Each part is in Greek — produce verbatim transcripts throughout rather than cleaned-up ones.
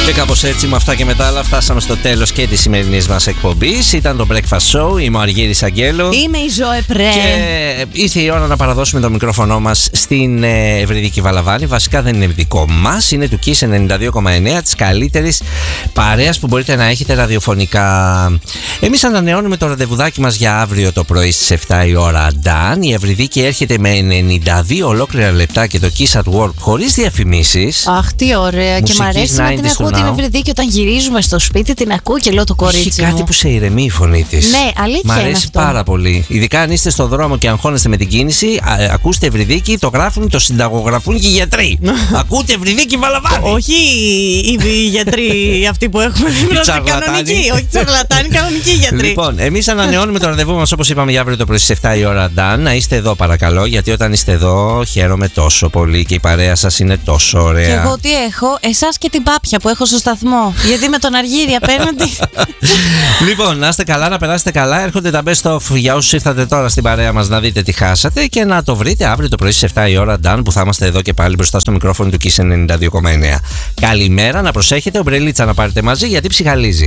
Και κάπως έτσι, με αυτά και μετά άλλα, φτάσαμε στο τέλος και της σημερινής μας εκπομπής. Ήταν το Breakfast Show. Είμαι ο Αργύρης Αγγέλου. Είμαι η Ζωέ Πρέ. Και ήρθε η ώρα να παραδώσουμε το μικρόφωνο μας στην Ευρυδίκη Βαλαβάνη. Βασικά δεν είναι δικό μας, είναι του Kiss ενενήντα δύο κόμμα εννέα, της καλύτερης παρέας που μπορείτε να έχετε ραδιοφωνικά. Εμείς ανανεώνουμε το ραντεβουδάκι μας για αύριο το πρωί στις επτά η ώρα. Dan, η Ευρυδίκη έρχεται με ενενήντα δύο ολόκληρα λεπτά και το Kiss at Work χωρίς διαφημίσεις. Αχ, τι ωραία. Και μ' αρέσει να την ακούω την Ευρυδίκη όταν γυρίζουμε στο σπίτι, την ακούω και λέω το κορίτσι. Έχει κάτι μου. που σε ηρεμεί η φωνή της. Ναι, αλήθεια. Μ' αρέσει είναι αυτό. πάρα πολύ. Ειδικά αν είστε στο δρόμο και αγχώνεστε με την κίνηση, α, ακούστε Ευρυδίκη, το γράφουν, το συνταγογραφούν και οι γιατροί. Ακούτε Ευρυδίκη Βαλαβάνη. Όχι οι γιατροί αυτοί που έχουμε δει. Κανονικοί. Όχι τσαρλατάνοι, κανονικοί γιατροί. Λοιπόν, εμείς ανανεώνουμε το ραντεβού μας όπως είπαμε για αύριο το πρωί στις επτά η ώρα. Dan, να είστε εδώ παρακαλώ, γιατί όταν είστε εδώ χαίρομαι τόσο πολύ και η παρέα σας είναι τόσο ωραία. Και εγώ τι έχω, εσάς και την πάπια που έχω στο σταθμό. Γιατί με τον Αργύρη απέναντι. Λοιπόν, να είστε καλά, να περάσετε καλά. Έρχονται τα best of για όσους ήρθατε τώρα στην παρέα μας να δείτε τι χάσατε και να το βρείτε αύριο το πρωί στις επτά η ώρα. Dan, που θα είμαστε εδώ και πάλι μπροστά στο μικρόφωνο του Kiss ενενήντα δύο κόμμα εννέα. Καλημέρα, να προσέχετε, ομπρελίτσα να πάρετε μαζί γιατί ψυχαλίζει.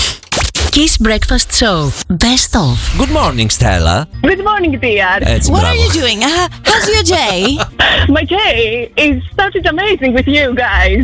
Kiss Breakfast Show. Best of. Good morning, Stella. Good morning, dear. Έτσι, What μπράβο. are you doing? Uh, how's your day? My day is started amazing with you guys.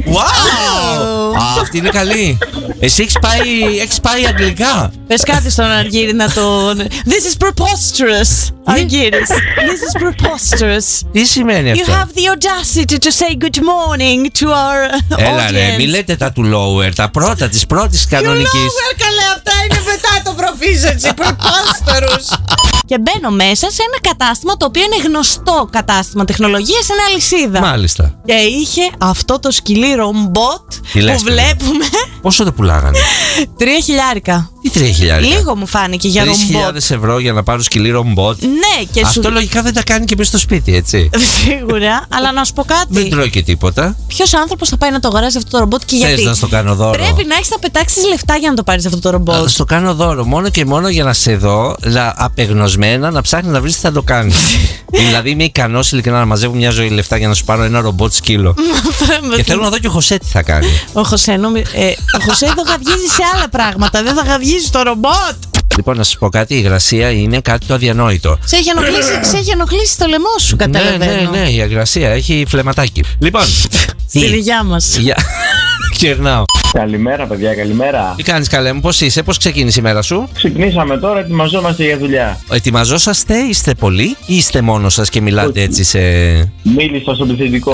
Wow! Α, αυτή είναι καλή. Εσύ έχεις πάει, έχεις πάει αγγλικά. Πες κάτι στον Αργύρη να το... This is preposterous, Αργύρης. This is preposterous. Τι σημαίνει You αυτό? have the audacity to say good morning to our Έλα audience. ρε, μη λέτε τα του lower, τα πρώτα της πρώτης κανονικής. Lower, καλέ, αυτά είναι μετά το proficiency, preposterous. Και μπαίνω μέσα σε ένα κατάστημα το οποίο είναι γνωστό κατάστημα τεχνολογίας, είναι αλυσίδα. Μάλιστα. Και είχε αυτό το σκυλί ρομπότ Τι λες, που παιδί? βλέπουμε. Πόσο το πουλάγανε? Τρία χιλιάρικα. Τι τρία χιλιάρικα? Λίγο μου φάνηκε για Τρεις ρομπότ. χιλιάδες ευρώ για να πάρω σκυλί ρομπότ. Ναι, και Αυτό σου. λογικά δεν τα κάνει και μέσα στο σπίτι, έτσι. Σίγουρα, αλλά να σου πω Δεν κάτι. τρώει και τίποτα. Ποιος άνθρωπος θα πάει να το αγοράσει αυτό το ρομπότ και Θες γιατί? να στο κάνω δώρο? Πρέπει να έχεις να πετάξεις λεφτά για να το πάρεις αυτό το ρομπότ. Θα στο κάνω δώρο μόνο και μόνο για να σε δω να, απεγνωσμένα να ψάχνει να βρει τι θα το κάνει. Δηλαδή είμαι ικανός ειλικρινά να μαζεύω μια ζωή λεφτά για να σου πάρω ένα ρομπότ σκύλο. Και θέλω να δω και ο Χωσέ τι θα κάνει. Ο Χωσέ, νομι... ε, ο Χωσέ εδώ γαυγίζει σε άλλα πράγματα. Δεν θα γαυγίζει στο ρομπότ. Λοιπόν, να σα πω κάτι, η υγρασία είναι κάτι το αδιανόητο. Σε έχει ενοχλήσει, σε έχει ενοχλήσει το λαιμό σου, Ναι, καταλαβαίνω. ναι, ναι, η υγρασία έχει φλεματάκι. Λοιπόν. Στην υγειά μας. Γεια. Κερνάω. Καλημέρα, παιδιά, καλημέρα. Τι κάνεις, καλέ μου, πώς είσαι, πώς ξεκίνησε η μέρα σου? Ξεκινήσαμε τώρα, ετοιμαζόμαστε για δουλειά. Ετοιμαζόσαστε, είστε πολλοί ή είστε μόνος σας και μιλάτε έτσι σε. Μίλησα στο πληθυντικό.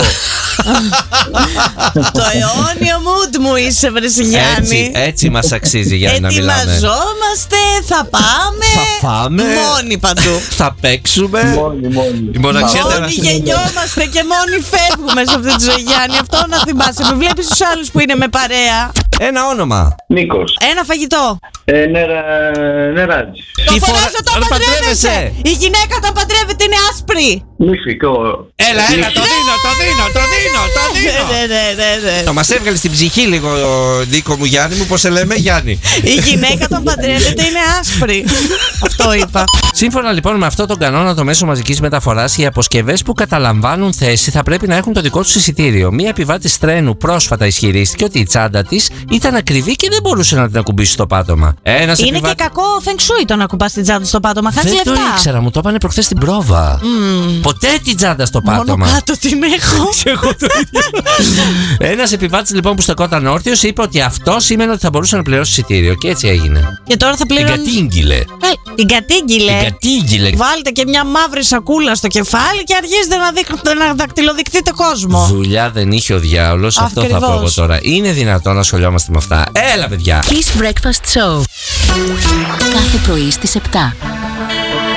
Το αιώνιο mood μου είσαι, Βρεσιγιάννη. Έτσι, έτσι μας αξίζει για να μιλάμε. Ετοιμαζόμαστε, θα πάμε. Θα φάμε. Μόνοι παντού. Θα παίξουμε. Μόνοι, μόνοι. Η μοναξιά Μόνοι τεράστια. γεννιόμαστε και μόνοι φεύγουμε σε αυτή τη ζωή, Γιάννη. Αυτό να θυμάσαι. Μην βλέπεις τους άλλους που είναι με παρέα. Ένα όνομα. Νίκος. Ένα φαγητό. Ε, νερα... νεράτζι. Το Τι φωνάζω φορά- όταν όταν παντρεύεσαι. παντρεύεσαι. Η γυναίκα όταν παντρεύεται είναι άσπρη. Μυστικό. Έλα, έλα, το δίνω, το δίνω, το δίνω, το δίνω. Ναι, ναι, ναι, ναι. Το μας έβγαλε στην ψυχή λίγο, Νίκο μου, Γιάννη μου, πώς σε λέμε, Γιάννη. Η γυναίκα όταν παντρεύεται είναι άσπρη. Αυτό είπα. Σύμφωνα λοιπόν με αυτό τον κανόνα των μέσων μαζικής μεταφοράς, οι αποσκευές που καταλαμβάνουν θέση θα πρέπει να έχουν το δικό τους εισιτήριο. Μία επιβάτης τρένου πρόσφατα ισχυρίστηκε ότι η τσάντα της ήταν ακριβή και δεν μπορούσε να την ακουμπήσει στο πάτωμα. Ένας Είναι επιβάτη... και κακό φεγγσούι το να κουμπάς την τσάντα στο πάτωμα. Χάνεις Δεν το λεφτά. ήξερα, μου το είπανε προχθές στην πρόβα. Mm. Ποτέ την τσάντα στο Μόνο πάτωμα. κάτω την έχω. Ένας επιβάτης λοιπόν που στεκόταν όρθιος είπε ότι αυτό σήμαινε ότι θα μπορούσε να πληρώσει εισιτήριο. Και έτσι έγινε. Και τώρα θα Την πληρώνει. κατήγγειλε. Ε, Την κατήγγειλε. Την κατήγγειλε. Βάλτε και μια μαύρη σακούλα στο κεφάλι και αρχίζετε να, δείχνετε, να δακτυλοδεικτείτε κόσμο. Δουλειά δεν είχε ο διάολος, αυτό θα πω Ακριβώς. εγώ τώρα. Είναι δυνατόν να ασχολιόμαστε με αυτά? Έλα, παιδιά! Kiss Breakfast Show. Κάθε πρωί στις επτά.